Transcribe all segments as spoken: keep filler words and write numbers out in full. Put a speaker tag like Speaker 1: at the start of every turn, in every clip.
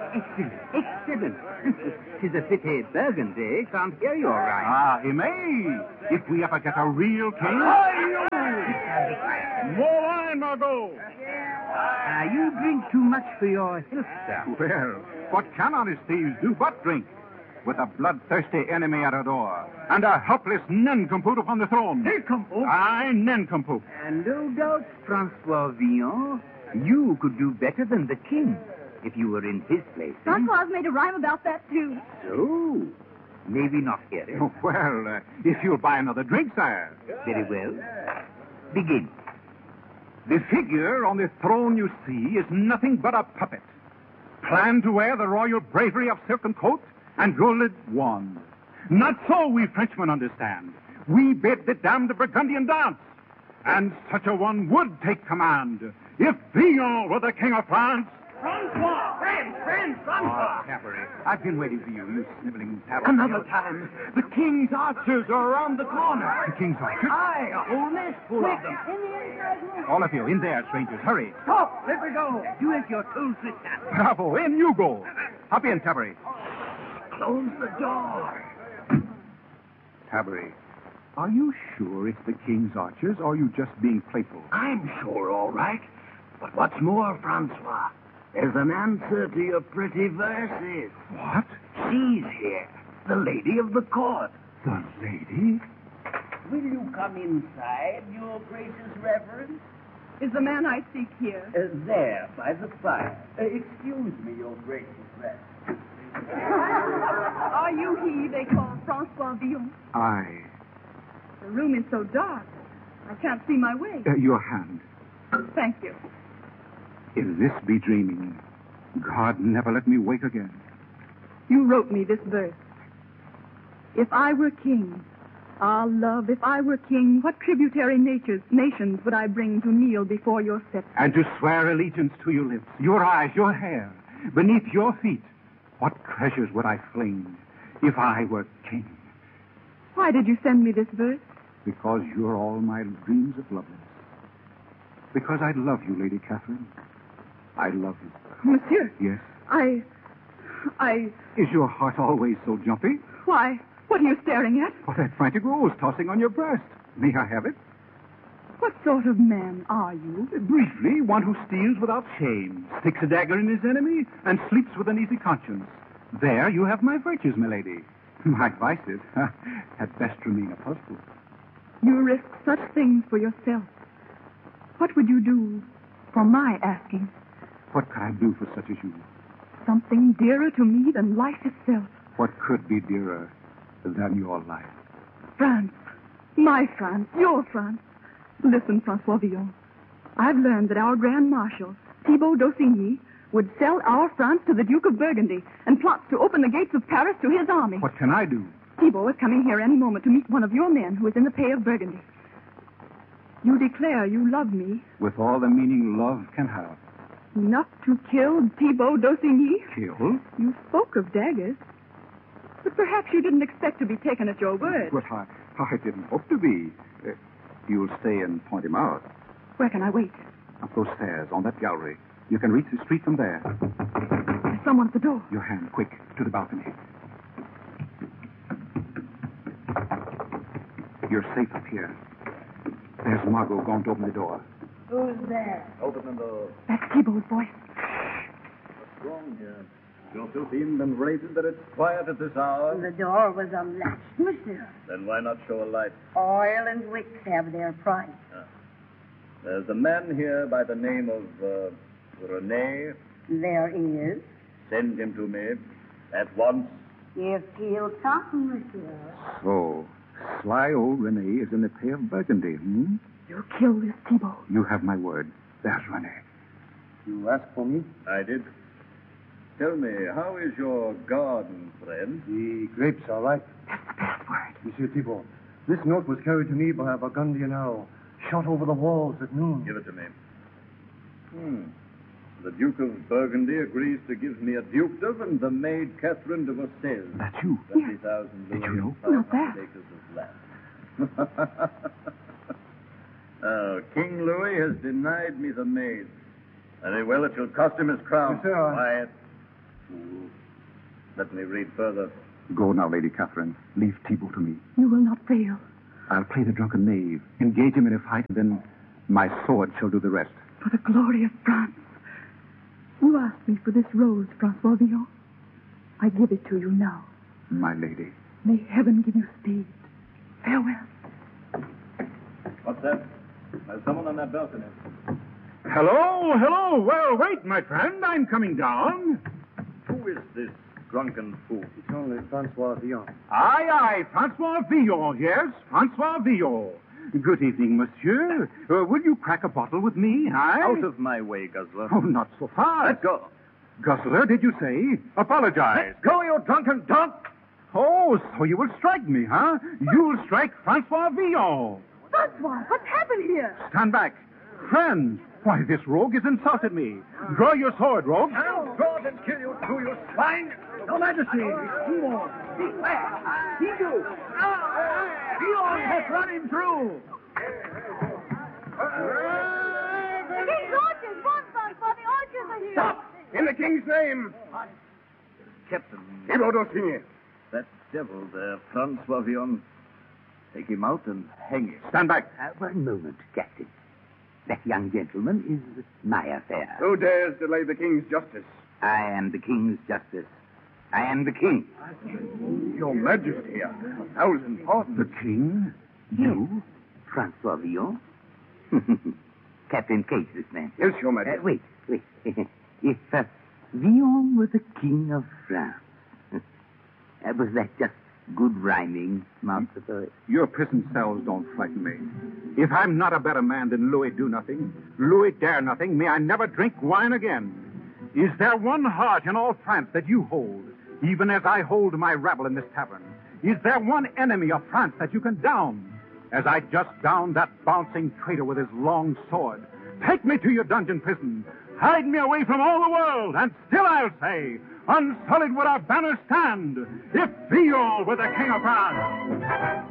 Speaker 1: Excellent, excellent. Tis a pity Burgundy can't hear your rhyme.
Speaker 2: Ah, he may. If we ever get a real king.
Speaker 3: More wine, Margot.
Speaker 1: Ah, you drink too much for your health, sir.
Speaker 2: Well, what can honest thieves do but drink? With a bloodthirsty enemy at our door, and a helpless nincompoop upon the throne.
Speaker 3: Nincompoop?
Speaker 2: Aye, nincompoop.
Speaker 1: And no doubt, Francois Villon, you could do better than the king if you were in his place. eh?
Speaker 4: Francois made a rhyme about that, too.
Speaker 1: So, maybe not here. eh?
Speaker 2: Oh, well, uh, if you'll buy another drink, sire.
Speaker 1: Very well. Begin.
Speaker 2: The figure on the throne you see is nothing but a puppet. Planned to wear the royal bravery of silken coat and gilded wand. Not so we Frenchmen understand. We bid the damned Burgundian dance. And such a one would take command if Villon were the king of France.
Speaker 3: Francois! Friend, friend, Francois!
Speaker 2: Oh, Cabaret, I've been waiting for you, you sniveling tattle.
Speaker 3: Another time. The king's archers are around the corner.
Speaker 2: The king's archers?
Speaker 3: Aye, a whole nest full of them.
Speaker 4: In the inside room.
Speaker 2: All of you, in there, strangers, hurry.
Speaker 3: Stop! Let me go.
Speaker 1: Do as you're told, sister.
Speaker 2: Bravo, in you go. Hop in, Tabarry.
Speaker 3: Close the door.
Speaker 2: Tabarry, are you sure it's the king's archers, or are you just being playful?
Speaker 3: I'm sure, all right. But what's more, Francois, there's an answer to your pretty verses.
Speaker 2: What?
Speaker 3: She's here, the lady of the court.
Speaker 2: The lady?
Speaker 5: Will you come inside, your gracious reverence?
Speaker 4: Is the man I seek here?
Speaker 5: Uh, there, by the fire. Uh, excuse me, your gracious reverence.
Speaker 4: Are you he they call Francois Villon?
Speaker 2: I.
Speaker 4: The room is so dark, I can't see my way.
Speaker 2: Uh, your hand.
Speaker 4: Thank you.
Speaker 2: If this be dreaming, God never let me wake again.
Speaker 4: You wrote me this verse. If I were king, ah, love, if I were king, what tributary natures, nations would I bring to kneel before your scepter?
Speaker 2: And to swear allegiance to your lips, your eyes, your hair, beneath your feet, what treasures would I fling if I were king?
Speaker 4: Why did you send me this verse?
Speaker 2: Because you're all my dreams of loveliness. Because I love you, Lady Catherine. I love you.
Speaker 4: Monsieur,
Speaker 2: Yes?
Speaker 4: I... I...
Speaker 2: Is your heart always so jumpy?
Speaker 4: Why, what are you staring at?
Speaker 2: What, that frantic rose tossing on your breast. May I have it?
Speaker 4: What sort of man are you?
Speaker 2: Briefly, one who steals without shame, sticks a dagger in his enemy, and sleeps with an easy conscience. There you have my virtues, milady. My vices had best remain a puzzle.
Speaker 4: You risk such things for yourself. What would you do for my asking?
Speaker 2: What could I do for such as you?
Speaker 4: Something dearer to me than life itself.
Speaker 2: What could be dearer than your life?
Speaker 4: France. My France. Your France. Listen, Francois Villon. I've learned that our Grand Marshal, Thibaut d'Aussigny, would sell our France to the Duke of Burgundy and plots to open the gates of Paris to his army.
Speaker 2: What can I do?
Speaker 4: Thibaut is coming here any moment to meet one of your men who is in the pay of Burgundy. You declare you love me.
Speaker 2: With all the meaning love can have.
Speaker 4: Enough to kill Thibaut d'Aussigny?
Speaker 2: Kill?
Speaker 4: You spoke of daggers. But perhaps you didn't expect to be taken at your word.
Speaker 2: But I, I didn't hope to be. Uh, you'll stay and point him out.
Speaker 4: Where can I wait?
Speaker 2: Up those stairs, on that gallery. You can reach the street from there.
Speaker 4: There's someone at the door.
Speaker 2: Your hand, quick, to the balcony. You're safe up here. There's Margot going to open the door.
Speaker 5: Who's there?
Speaker 6: Open the door.
Speaker 4: That's Thibaut's voice.
Speaker 6: What's wrong here? Don't you seem enraged that it's quiet at this hour?
Speaker 5: The door was unlatched, monsieur.
Speaker 6: Then why not show a light?
Speaker 5: Oil and wicks have their price.
Speaker 6: Ah. There's a man here by the name of uh, Rene.
Speaker 5: There is.
Speaker 6: Send him to me at once.
Speaker 5: If he'll come, monsieur.
Speaker 2: So, sly old Rene is in the pay of Burgundy, hmm?
Speaker 4: You'll kill this Thibaut.
Speaker 2: You have my word. There's Rene.
Speaker 6: You asked for me? I did. Tell me, how is your garden, friend?
Speaker 7: The grapes are ripe.
Speaker 4: That's the password.
Speaker 7: Monsieur Thibault, this note was carried to me by a Burgundian arrow, shot over the walls at noon.
Speaker 6: Give it to me. Hmm. The Duke of Burgundy agrees to give me a dukedom and the maid Catherine de Vaucelles.
Speaker 2: That's you.
Speaker 6: Twenty thousand louis.
Speaker 2: Did you know?
Speaker 6: and
Speaker 4: Not that.
Speaker 6: five acres of land. Oh, King Louis has denied me the maid. Very well, it shall cost him his crown.
Speaker 7: Yes, sir.
Speaker 6: Quiet. fool. Let me read further.
Speaker 2: Go now, Lady Catherine. Leave Thibault to me.
Speaker 4: You will not fail.
Speaker 2: I'll play the drunken knave, engage him in a fight, and then my sword shall do the rest.
Speaker 4: For the glory of France. You asked me for this rose, Francois Villon. I give it to you now.
Speaker 2: My lady.
Speaker 4: May heaven give you speed. Farewell.
Speaker 6: What's that? There's someone on that balcony.
Speaker 2: Hello, hello. Well, wait, my friend. I'm coming down.
Speaker 6: Who is this drunken fool?
Speaker 7: It's only Francois Villon.
Speaker 2: Aye, aye, Francois Villon, yes, Francois Villon. Good evening, monsieur. Uh, will you crack a bottle with me, aye?
Speaker 6: Out of my way, Guzzler.
Speaker 2: Oh, not so fast.
Speaker 6: Let go.
Speaker 2: Guzzler, did you say? Apologize.
Speaker 6: Let go, you drunken dog!
Speaker 2: Oh, so you will strike me, huh? You'll strike Francois Villon.
Speaker 4: Francois, what's happened here?
Speaker 2: Stand back. Friend, why, this rogue has insulted me. Draw your sword, rogue.
Speaker 6: I'll draw it and kill you too, you swine!
Speaker 3: Your Majesty, Villon, speak back. He do. Villon has run him through.
Speaker 8: The king's orchards, one Francois, the orchards are here.
Speaker 3: Stop! In the king's name.
Speaker 6: Captain,
Speaker 3: Thibault d'Aussigny.
Speaker 6: that devil there, Francois Villon. Take him out and hang him.
Speaker 2: Stand back.
Speaker 1: Uh, one moment, Captain. That young gentleman is my affair.
Speaker 3: Who dares delay the king's justice?
Speaker 1: I am the king's justice. I am the king.
Speaker 3: Your Majesty, a thousand pardons.
Speaker 2: The king?
Speaker 1: You? Francois Villon? Captain Cage, this man.
Speaker 3: Yes, Your
Speaker 1: Uh,
Speaker 3: Majesty.
Speaker 1: wait, wait. If uh, Villon were the king of France, uh, was that just good rhyming, Master Poet?
Speaker 2: Your prison cells don't frighten me. If I'm not a better man than Louis Do Nothing, Louis Dare Nothing, may I never drink wine again. Is there one heart in all France that you hold, even as I hold my rabble in this tavern? Is there one enemy of France that you can down, as I just downed that bouncing traitor with his long sword? Take me to your dungeon prison. Hide me away from all the world, and still I'll say, unsullied would our banner stand, if Villon were the king of France.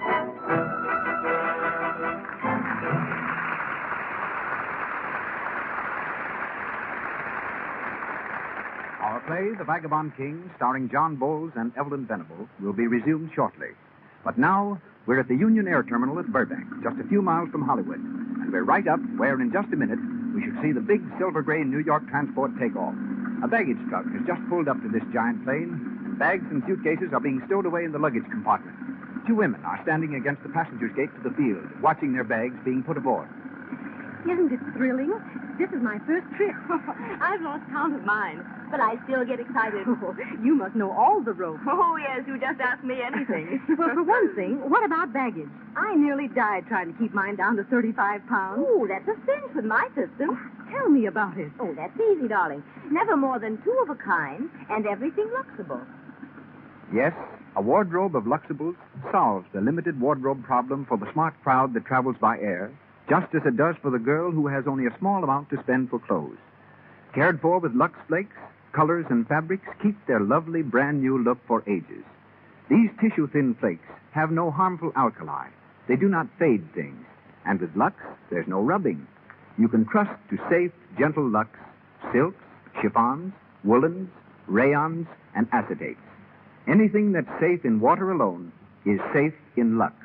Speaker 9: Our play, The Vagabond King, starring John Bowles and Evelyn Venable, will be resumed shortly. But now, we're at the Union Air Terminal at Burbank, just a few miles from Hollywood. And we're right up where, in just a minute, we should see the big silver gray New York transport take off. A baggage truck has just pulled up to this giant plane, and bags and suitcases are being stowed away in the luggage compartment. Two women are standing against the passenger's gate to the field, watching their bags being put aboard.
Speaker 8: Isn't it thrilling? This is my first trip. I've lost count of mine, but I still get excited.
Speaker 4: Oh, you must know all the ropes.
Speaker 8: Oh, yes, you just ask me anything.
Speaker 4: Well, for one thing, what about baggage? I nearly died trying to keep mine down to thirty-five pounds.
Speaker 8: Oh, that's a cinch with my system.
Speaker 4: Tell me about it.
Speaker 8: Oh, that's easy, darling. Never more than two of a kind, and everything luxable.
Speaker 9: Yes, a wardrobe of Luxables solves the limited wardrobe problem for the smart crowd that travels by air, just as it does for the girl who has only a small amount to spend for clothes. Cared for with Lux Flakes, colors and fabrics keep their lovely brand new look for ages. These tissue-thin flakes have no harmful alkali. They do not fade things. And with Lux, there's no rubbing. You can trust to safe, gentle Lux, silks, chiffons, woolens, rayons, and acetates. Anything that's safe in water alone is safe in Lux.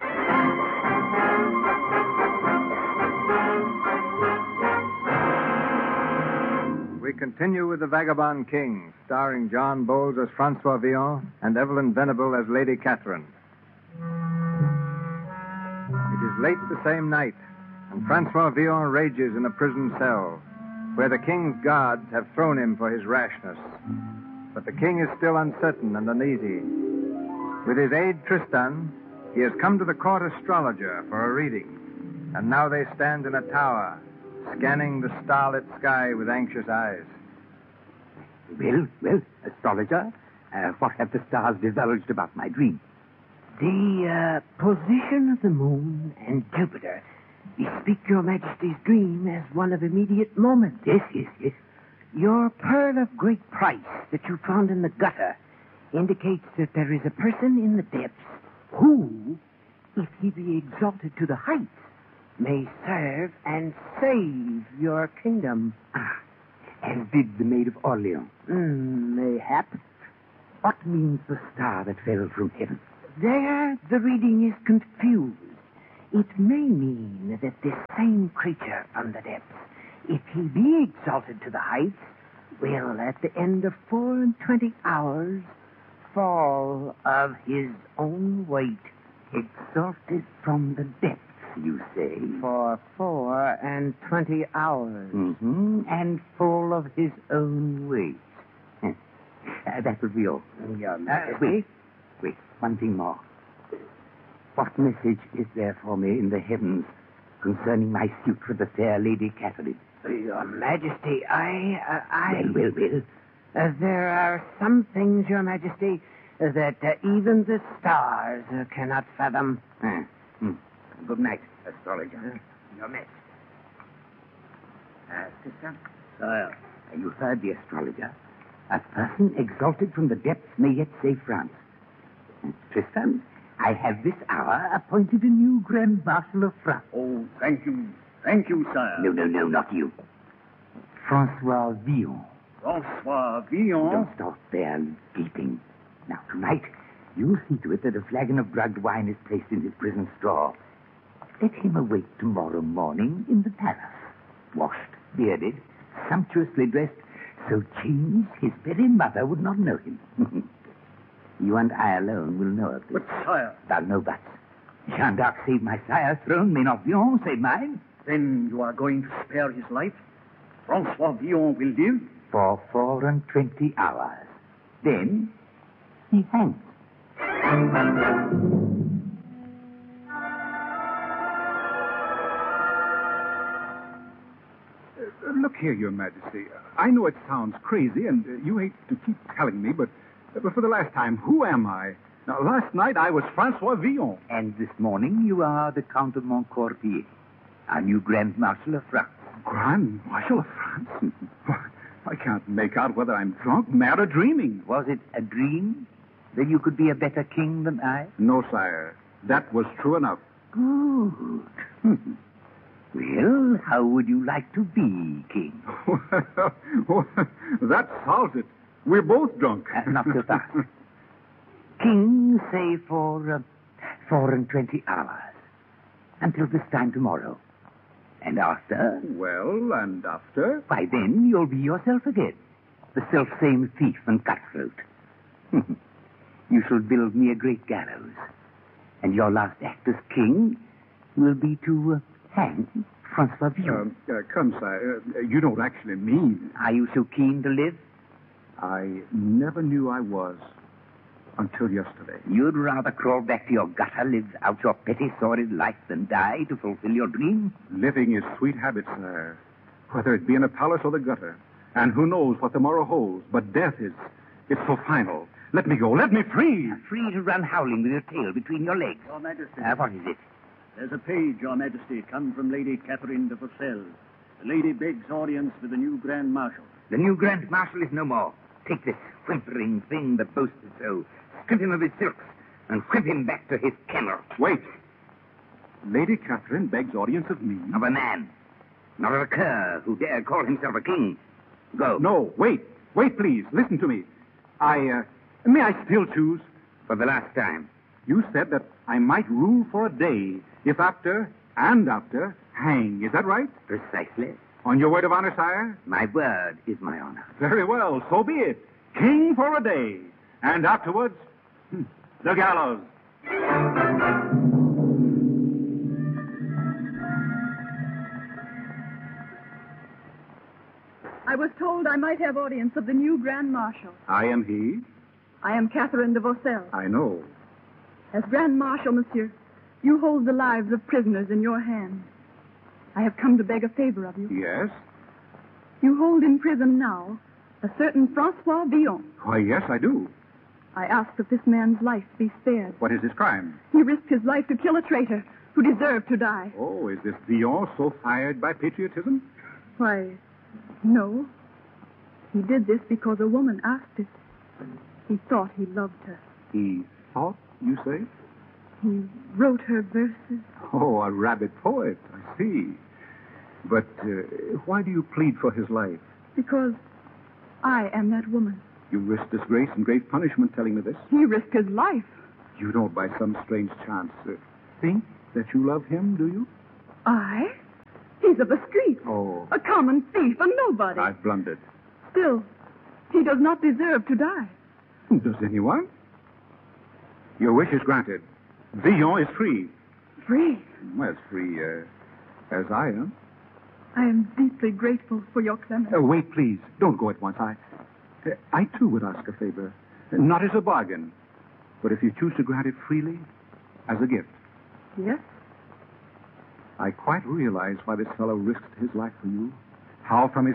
Speaker 10: We continue with The Vagabond King, starring John Bowles as Francois Villon and Evelyn Venable as Lady Catherine. It is late the same night, and Francois Villon rages in a prison cell, where the king's guards have thrown him for his rashness. But the king is still uncertain and uneasy. With his aide Tristan, he has come to the court astrologer for a reading, and now they stand in a tower, scanning the starlit sky with anxious eyes.
Speaker 1: Well, well, astrologer, uh, what have the stars divulged about my dream?
Speaker 11: The uh, position of the moon and Jupiter bespeak your Majesty's dream as one of immediate moment.
Speaker 1: Yes, yes, yes.
Speaker 11: Your pearl of great price that you found in the gutter indicates that there is a person in the depths who, if he be exalted to the heights, may serve and save your kingdom.
Speaker 1: Ah, as did the Maid of Orleans.
Speaker 11: Mm, mayhap.
Speaker 1: What means the star that fell from heaven?
Speaker 11: There the reading is confused. It may mean that this same creature from the depths, if he be exalted to the heights, will at the end of four and twenty hours fall of his own weight.
Speaker 1: Exalted from the depths, you say?
Speaker 11: For four and twenty hours.
Speaker 1: Mm-hmm. And full of his own weight. Uh, that will be all.
Speaker 11: Your
Speaker 1: Uh,
Speaker 11: Majesty.
Speaker 1: wait, wait, one thing more. What message is there for me in the heavens concerning my suit for the fair Lady Catherine?
Speaker 11: Your Majesty, I... Uh, I...
Speaker 1: Well, well, well.
Speaker 11: Uh, there are some things, Your Majesty, uh, that uh, even the stars uh, cannot fathom.
Speaker 1: Ah, hmm. Good night, astrologer. Uh, Your Majesty. Uh, sister?
Speaker 3: Sire.
Speaker 1: Uh, you heard the astrologer. A person exalted from the depths may yet save France. And Tristan, I have this hour appointed a new Grand Marshal of France.
Speaker 3: Oh, thank you. Thank you, sire.
Speaker 1: No, no, no, not you. Francois Villon.
Speaker 3: Francois Villon?
Speaker 1: Don't stop there gaping. Now, tonight, you'll see to it that a flagon of drugged wine is placed in his prison straw. Let him awake tomorrow morning in the palace. Washed, bearded, sumptuously dressed, so changed his very mother would not know him. You and I alone will know of this.
Speaker 3: But, sire...
Speaker 1: Thou no buts. Jeanne d'Arc saved my sire's throne, may not Villon save mine.
Speaker 3: Then you are going to spare his life? Francois Villon will live?
Speaker 1: For four and twenty hours. Then he hangs.
Speaker 2: Uh, look here, Your Majesty. I know it sounds crazy, and uh, you hate to keep telling me, but, uh, but for the last time, who am I? Now, last night I was Francois Villon.
Speaker 1: And this morning you are the Count of Montcorbier, our new Grand Marshal of France.
Speaker 2: Grand Marshal of France? I can't make out whether I'm drunk, mad, or dreaming.
Speaker 1: Was it a dream that you could be a better king than I?
Speaker 2: No, sire. That was true enough.
Speaker 1: Good. Well, how would you like to be king?
Speaker 2: That solves it. We're both drunk.
Speaker 1: Uh, not so fast. King, say, for uh, four and twenty hours. Until this time tomorrow. And after?
Speaker 2: Well, and after?
Speaker 1: Why, then you'll be yourself again. The self-same thief and cutthroat. You shall build me a great gallows. And your last act as king will be to uh, hang Francois Villon.
Speaker 2: Uh, uh, come, sire. Uh, you don't actually mean...
Speaker 1: Are you so keen to live?
Speaker 2: I never knew I was until yesterday.
Speaker 1: You'd rather crawl back to your gutter, live out your petty, sordid life than die to fulfill your dream?
Speaker 2: Living is sweet habit, sire. Whether it be in a palace or the gutter. And who knows what tomorrow holds. But death is... it's so final. Let me go. Let me free.
Speaker 1: Free to run howling with your tail between your legs.
Speaker 3: Your Majesty.
Speaker 1: Uh, what is it?
Speaker 3: There's a page, Your Majesty, come from Lady Catherine de Vaucelles. The lady begs audience with the new Grand Marshal.
Speaker 1: The new Grand Marshal is no more. Take this whimpering thing that boasted so. Strip him of his silks and whip him back to his kennel.
Speaker 2: Wait. Lady Catherine begs audience of me?
Speaker 1: Of a man. Not of a cur who dare call himself a king. Go.
Speaker 2: No, wait. Wait, please. Listen to me. I, uh, may I still choose?
Speaker 1: For the last time.
Speaker 2: You said that I might rule for a day, if after, and after, hang. Is that right?
Speaker 1: Precisely.
Speaker 2: On your word of honor, sire?
Speaker 1: My word is my honor.
Speaker 2: Very well, so be it. King for a day. And afterwards, the gallows.
Speaker 4: I was told I might have audience of the new Grand Marshal.
Speaker 2: I am he.
Speaker 4: I am Catherine de Vaucelles.
Speaker 2: I know.
Speaker 4: As Grand Marshal, monsieur, you hold the lives of prisoners in your hands. I have come to beg a favor of you.
Speaker 2: Yes?
Speaker 4: You hold in prison now a certain Francois Villon.
Speaker 2: Why, yes, I do.
Speaker 4: I ask that this man's life be spared.
Speaker 2: What is his crime?
Speaker 4: He risked his life to kill a traitor who deserved to die.
Speaker 2: Oh, is this Villon so fired by patriotism?
Speaker 4: Why, no. He did this because a woman asked it. He thought he loved her.
Speaker 2: He thought, you say?
Speaker 4: He wrote her verses.
Speaker 2: Oh, a rabid poet. I see. But uh, why do you plead for his life?
Speaker 4: Because I am that woman.
Speaker 2: You risked disgrace and great punishment telling me this.
Speaker 4: He risked his life.
Speaker 2: You don't, by some strange chance, uh, think that you love him, do you?
Speaker 4: I? He's of the street.
Speaker 2: Oh.
Speaker 4: A common thief, a nobody.
Speaker 2: I've blundered.
Speaker 4: Still, he does not deserve to die.
Speaker 2: Does anyone? Your wish is granted. Villon is free.
Speaker 4: Free?
Speaker 2: Well, as free uh, as I am.
Speaker 4: I am deeply grateful for your clemency.
Speaker 2: Uh, wait, please. Don't go at once. I, uh, I, too, would ask a favor. Not as a bargain, but if you choose to grant it freely, as a gift.
Speaker 4: Yes?
Speaker 2: I quite realize why this fellow risked his life for you. How from his